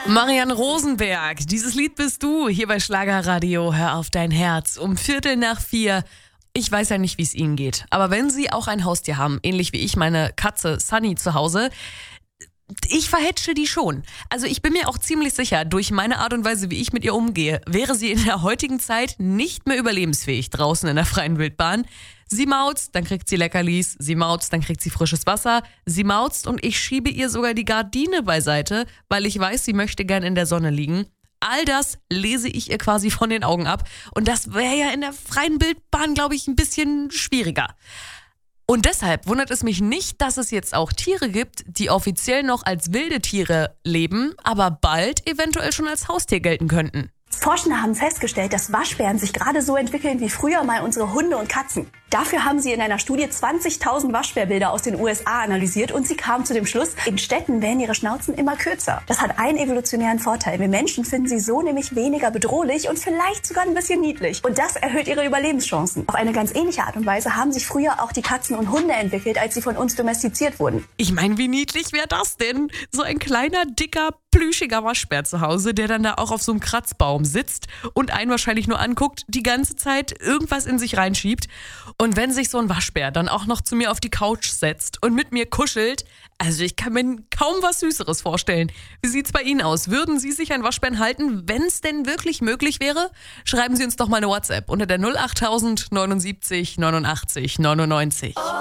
Marianne Rosenberg, dieses Lied bist du hier bei Schlagerradio. Hör auf dein Herz um 3:45. Ich weiß ja nicht, wie es Ihnen geht, aber wenn Sie auch ein Haustier haben, ähnlich wie ich meine Katze Sunny zu Hause, ich verhätsche die schon. Also ich bin mir auch ziemlich sicher, durch meine Art und Weise, wie ich mit ihr umgehe, wäre sie in der heutigen Zeit nicht mehr überlebensfähig draußen in der freien Wildbahn. Sie mauzt, dann kriegt sie Leckerlis, sie mauzt, dann kriegt sie frisches Wasser, sie mauzt und ich schiebe ihr sogar die Gardine beiseite, weil ich weiß, sie möchte gern in der Sonne liegen. All das lese ich ihr quasi von den Augen ab und das wäre ja in der freien Wildbahn, glaube ich, ein bisschen schwieriger. Und deshalb wundert es mich nicht, dass es jetzt auch Tiere gibt, die offiziell noch als wilde Tiere leben, aber bald eventuell schon als Haustier gelten könnten. Forschende haben festgestellt, dass Waschbären sich gerade so entwickeln wie früher mal unsere Hunde und Katzen. Dafür haben sie in einer Studie 20.000 Waschbärbilder aus den USA analysiert und sie kamen zu dem Schluss, in Städten werden ihre Schnauzen immer kürzer. Das hat einen evolutionären Vorteil. Wir Menschen finden sie so nämlich weniger bedrohlich und vielleicht sogar ein bisschen niedlich. Und das erhöht ihre Überlebenschancen. Auf eine ganz ähnliche Art und Weise haben sich früher auch die Katzen und Hunde entwickelt, als sie von uns domestiziert wurden. Ich meine, wie niedlich wäre das denn? So ein kleiner, dicker, plüschiger Waschbär zu Hause, der dann da auch auf so einem Kratzbaum sitzt und einen wahrscheinlich nur anguckt, die ganze Zeit irgendwas in sich reinschiebt. Und wenn sich so ein Waschbär dann auch noch zu mir auf die Couch setzt und mit mir kuschelt, also ich kann mir kaum was Süßeres vorstellen. Wie sieht's bei Ihnen aus? Würden Sie sich einen Waschbären halten, wenn es denn wirklich möglich wäre? Schreiben Sie uns doch mal eine WhatsApp unter der 08000 79 89 99.